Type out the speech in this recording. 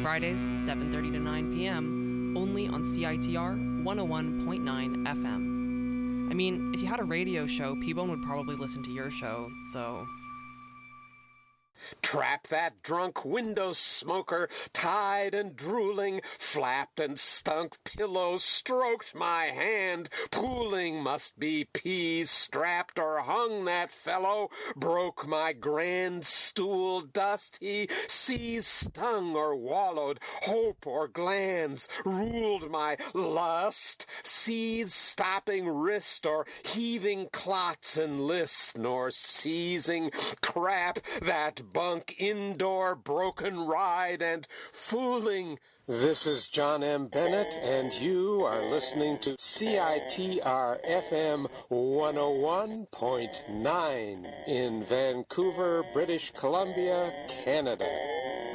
Fridays, 7:30 to 9 p.m., only on CITR 101.9 FM. I mean, if you had a radio show, P-Bone would probably listen to your show, so... Trap that drunk window smoker, tied and drooling, flapped and stunk pillows, stroked my hand, pooling must be peas, strapped or hung that fellow, broke my grand stool, dust he seized, stung or wallowed, hope or glands, ruled my lust, seized stopping wrist or heaving clots and list, nor seizing crap that bunk indoor broken ride and fooling. This is John M. Bennett, and you are listening to CITR FM 101.9 in Vancouver, British Columbia, Canada.